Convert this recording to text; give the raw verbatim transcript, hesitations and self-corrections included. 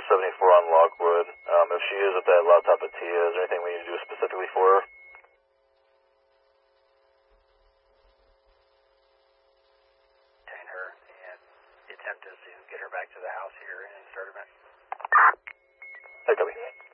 seventy-four on Lockwood. Um, if she is at that laptop at Tia, is there anything we need to do specifically for her? Detain her, and the attempt is to get her back to the house here and start her back. Hey, copy.